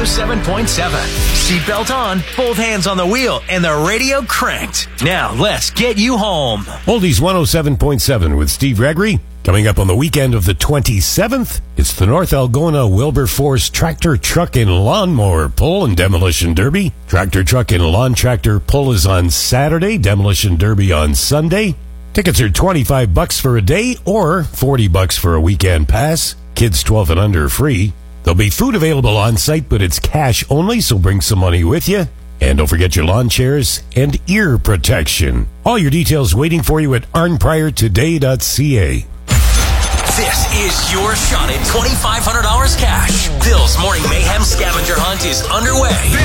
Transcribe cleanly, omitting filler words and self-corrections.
107.7. Seatbelt on, both hands on the wheel, and the radio cranked. Now, let's get you home. Oldies 107.7 with Steve Gregory. Coming up on the weekend of the 27th, it's the North Algona Wilberforce Tractor, Truck, and Lawnmower Pull and Demolition Derby. Tractor, Truck, and Lawn Tractor Pull is on Saturday, Demolition Derby on Sunday. Tickets are $25 for a day or $40 for a weekend pass. Kids 12 and under free. There'll be food available on site, but it's cash only, so bring some money with you. And don't forget your lawn chairs and ear protection. All your details waiting for you at arnpriortoday.ca. This is your shot at $2,500 cash. Bill's Morning Mayhem Scavenger Hunt is underway.